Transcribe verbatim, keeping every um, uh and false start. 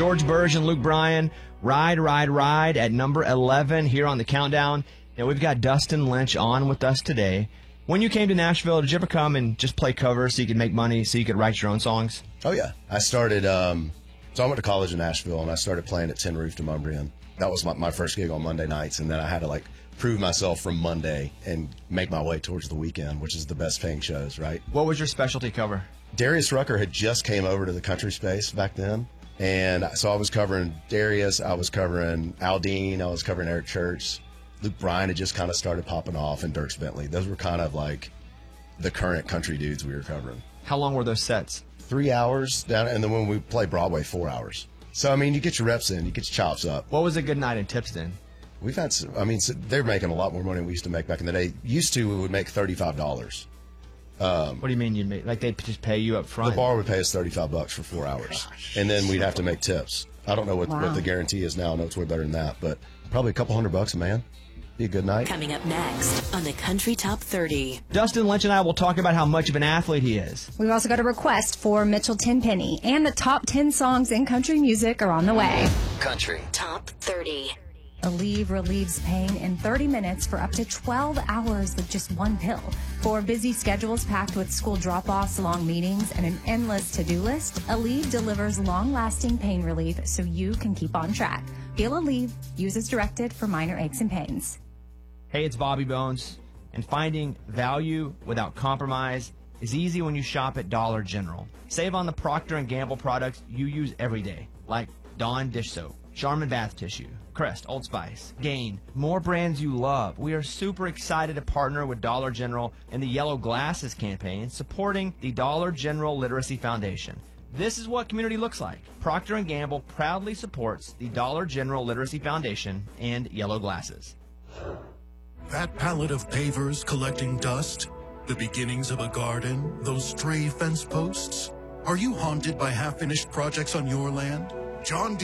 George Burge and Luke Bryan, Ride, Ride, Ride at number eleven here on the countdown. And we've got Dustin Lynch on with us today. When you came to Nashville, did you ever come and just play covers so you could make money, so you could write your own songs? Oh, yeah. I started, um, so I went to college in Nashville, and I started playing at Tin Roof Demonbreun. That was my, my first gig on Monday nights, and then I had to, like, prove myself from Monday and make my way towards the weekend, which is the best paying shows, right? What was your specialty cover? Darius Rucker had just came over to the country space back then, and so I was covering Darius, I was covering Aldean, I was covering Eric Church. Luke Bryan had just kind of started popping off, and Dierks Bentley. Those were kind of like the current country dudes we were covering. How long were those sets? Three hours, down, and then when we play Broadway, four hours. So, I mean, you get your reps in, you get your chops up. What was a good night in Tipton? We've had, some, I mean, they're making a lot more money than we used to make back in the day. Used to, we would make thirty-five dollars. Um, what do you mean you'd make? Like they'd just pay you up front? The bar would pay us thirty-five bucks for four hours. Gosh. And then we'd have to make tips. I don't know what, wow. what the guarantee is now. I know it's way better than that, but probably a couple hundred bucks a man. Be a good night. Coming up next on the Country Top thirty. Dustin Lynch and I will talk about how much of an athlete he is. We've also got a request for Mitchell Tenpenny, and the top ten songs in country music are on the way. Country Top thirty. Aleve relieves pain in thirty minutes for up to twelve hours with just one pill. For busy schedules packed with school drop-offs, long meetings, and an endless to-do list, Aleve delivers long-lasting pain relief so you can keep on track. Feel Aleve. Use as directed for minor aches and pains. Hey, it's Bobby Bones, and finding value without compromise is easy when you shop at Dollar General. Save on the Procter and Gamble products you use every day, like Dawn dish soap, Charmin bath tissue, Crest, Old Spice, Gain, more brands you love. We are super excited to partner with Dollar General in the Yellow Glasses campaign, supporting the Dollar General Literacy Foundation. This is what community looks like. Procter and Gamble proudly supports the Dollar General Literacy Foundation and Yellow Glasses. That pallet of pavers collecting dust, the beginnings of a garden, those stray fence posts. Are you haunted by half-finished projects on your land? John D.